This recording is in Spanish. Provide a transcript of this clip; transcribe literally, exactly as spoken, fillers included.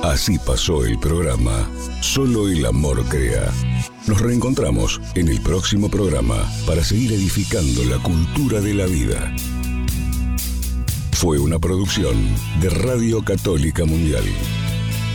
Así pasó el programa Solo el amor crea. Nos reencontramos en el próximo programa para seguir edificando la cultura de la vida. Fue una producción de Radio Católica Mundial.